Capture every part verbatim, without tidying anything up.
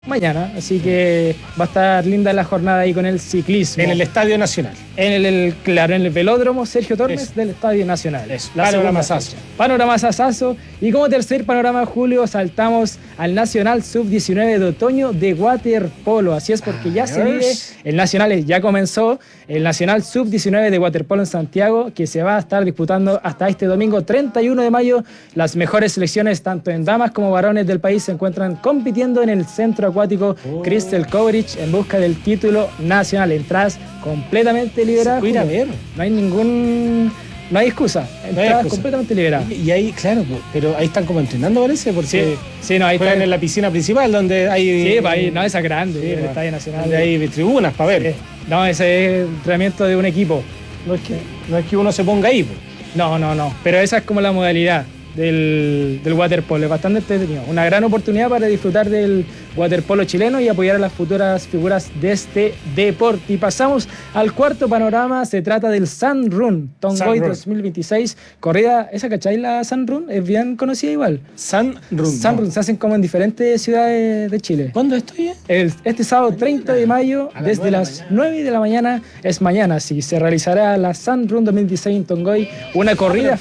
mañana, así que va a estar linda la jornada ahí con el ciclismo. En el Estadio Nacional. En el, el claro, en el velódromo Sergio Tormes Eso. del Estadio Nacional. Eso. La Panoramazazo. Panoramazazo. Y como tercer panorama, Julio, saltamos al Nacional sub diecinueve de otoño de waterpolo. Así es, porque ya se vive, el Nacional ya comenzó, el Nacional sub diecinueve de waterpolo en Santiago, que se va a estar disputando hasta este domingo treinta y uno de mayo. Las mejores selecciones, tanto en damas como varones del país, se encuentran compitiendo en el centro acuático oh. Crystal Coverage en busca del título nacional. Entradas completamente liberadas. Ir a ver. No hay ningún... No hay excusa. Entradas no hay excusa. completamente liberadas. Y, y ahí, claro, pero ahí están como entrenando, parece, porque sí, sí, no, ahí juegan está... en la piscina principal, donde hay... Sí, pues ahí, no, esa es grande, sí, el Estadio Nacional. Donde hay tribunas para ver. Sí. No, ese es entrenamiento de un equipo. No es que, no es que uno se ponga ahí, pues. No, no, no. Pero esa es como la modalidad del, del waterpolo. Es bastante entretenido. Una gran oportunidad para disfrutar del waterpolo chileno y apoyar a las futuras figuras de este deporte. Y pasamos al cuarto panorama. Se trata del Sun Run Tongoy dos mil veintiséis. Corrida, ¿esa cachai la Sun Run? Es bien conocida igual. Sun Run. Sun Run. Se hacen como en diferentes ciudades de Chile. ¿Cuándo estoy? El, este sábado treinta de mayo, desde las nueve de la mañana, es mañana, sí, se realizará la Sun Run dos mil veintiséis en Tongoy. Una corrida,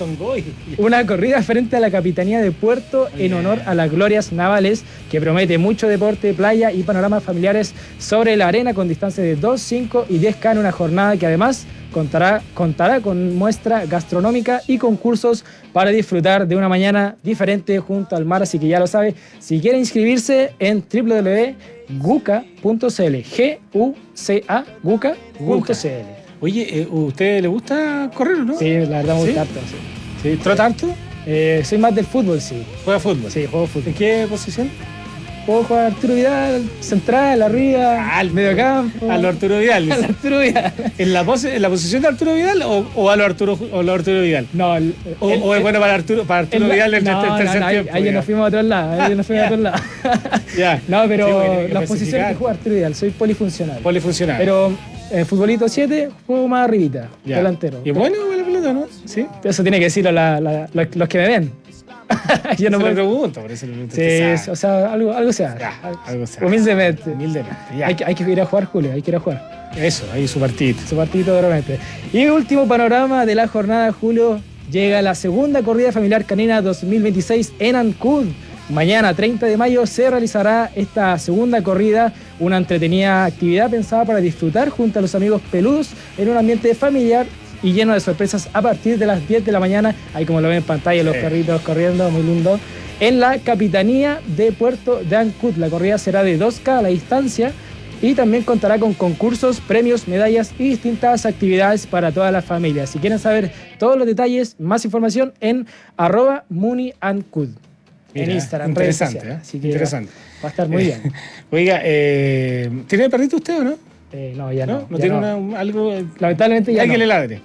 una corrida frente a la Capitanía de Puerto en honor a las glorias navales, que promete mucho deporte, playa y panoramas familiares sobre la arena con distancia de dos, cinco y diez K en una jornada que además contará, contará con muestra gastronómica y concursos para disfrutar de una mañana diferente junto al mar. Así que ya lo sabe, si quiere inscribirse en w w w punto guca punto c l, G U C A, guca punto c l. Oye, ¿a usted le gusta correr o no? Sí, la verdad me gusta harto. Sí. ¿Sí? ¿Trota harto? Eh, soy más del fútbol, sí. ¿Juega fútbol? Sí, juego fútbol. ¿En qué posición? Puedo jugar Arturo Vidal, central, arriba, al medio campo. A lo Arturo Vidal. A lo Arturo Vidal. ¿En la, pose, ¿En la posición de Arturo Vidal o, o a lo Arturo, o lo Arturo Vidal? No. El, o, el, ¿O es el, bueno para Arturo, para Arturo el, Vidal el, no, el tercer no, no, tiempo? Ahí, ahí nos fuimos a otro lado. Ahí nos fuimos a otro lado. Ya. No, pero sí, las posiciones que juega Arturo Vidal, soy polifuncional. Polifuncional. Pero en futbolito siete juego más arribita, ya. delantero. Y bueno la pelota, ¿no? Sí. Eso tiene que decirlo la, la, los, los que me ven. Yo no me pregunto, por eso le pregunto. Sí, o sea, algo, algo se hace. Algo se hace. Humildemente. Humildemente, ya. Hay que, hay que ir a jugar, Julio, hay que ir a jugar. Eso, ahí su partido. Su partido de repente. Y último panorama de la jornada, Julio, llega la segunda corrida familiar canina dos mil veintiséis en Ancud. Mañana, treinta de mayo, se realizará esta segunda corrida, una entretenida actividad pensada para disfrutar junto a los amigos peludos en un ambiente familiar y lleno de sorpresas a partir de las diez de la mañana. Ahí como lo ven en pantalla, los sí. perritos corriendo, muy lindo. En la Capitanía de Puerto de Ancud, la corrida será de dos K a la distancia y también contará con concursos, premios, medallas y distintas actividades para toda la familia. Si quieren saber todos los detalles, más información en arroba muniancud. En Instagram. Interesante, ¿eh? Así que interesante. Va a estar muy bien. Oiga, eh, ¿tiene perrito usted o no? Eh, no, ya no. ¿No, ¿No ya tiene no. Una, algo? Lamentablemente ya Hay no. que le ladre.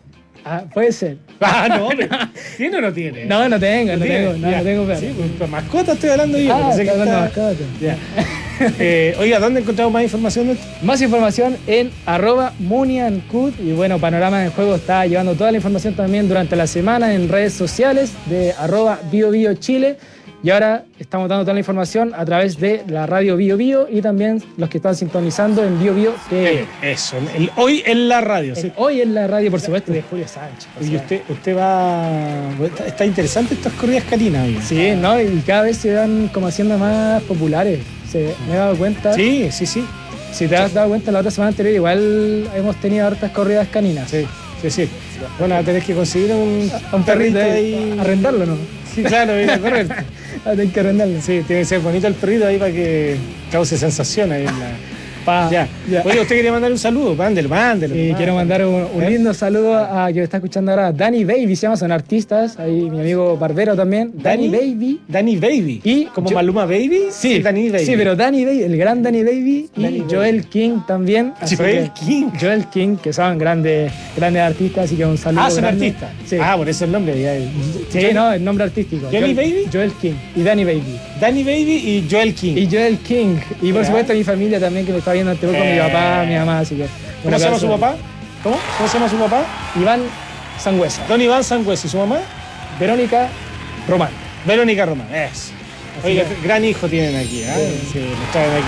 Ah, puede ser. Ah, no, pero ¿tiene o no tiene? No, no tengo, no, no tengo, no, no tengo perro. Sí, pues mascota estoy hablando yo. Ah, sé que está está... mascota. Ya. eh, oiga, ¿dónde encontramos más información de esto? Más información en arroba muniancud. Y bueno, Panorama del Juego está llevando toda la información también durante la semana en redes sociales de arroba biobiochile. Y ahora estamos dando toda la información a través de la radio Bio Bio y también los que están sintonizando en Bio Bio T V. Eso, el, hoy en la radio. ¿Sí? Hoy en la radio, por supuesto, de Julio Sánchez. Y usted, usted va... Está, está interesante estas corridas caninas. Oiga. Sí, ¿no? Y cada vez se van como haciendo más populares. Se, me he dado cuenta. Sí, sí, sí. Si te has dado cuenta, la otra semana anterior igual hemos tenido hartas corridas caninas. Sí, sí, sí. Bueno, tenés que conseguir un, a, un perrito, perrito ahí. Arrendarlo, ¿no? Sí, claro, viene a correr. Hay que arrendarlo. Sí, tiene que ser bonito el perrito ahí para que cause sensación ahí en la... Pa, ya. ya. Oye, usted quería mandar un saludo, mándelo, mándelo. Sí, quiero mandar un, un ¿Eh? lindo saludo a quien está escuchando ahora, Danny Baby, se llama, son artistas, ahí mi amigo Barbero también, Danny, Danny Baby. Danny Baby. Y como yo, Maluma Baby, sí, Danny Baby. Sí, pero Danny Baby, el gran Danny Baby y Danny Joel Baby. King también. Joel King. Joel King, que son grandes, grandes artistas, así que un saludo. Ah, son grande. artistas. Sí. Ah, por eso el nombre. Ya. Sí, Joel, no, el nombre artístico. Joel Baby. Joel King y Danny Baby. Danny Baby y Joel King. Y Joel King. Y por ¿Ya? supuesto mi familia también que me está viendo en T V con eh. mi papá, mi mamá, así que... ¿Cómo se llama su papá? ¿Cómo? ¿Cómo se llama su papá? Iván Sangüesa. Don Iván Sangüesa. ¿Y su mamá? Verónica Román. Verónica Román, es. Oiga, gran hijo tienen aquí, ¿eh? Sí, nos traen aquí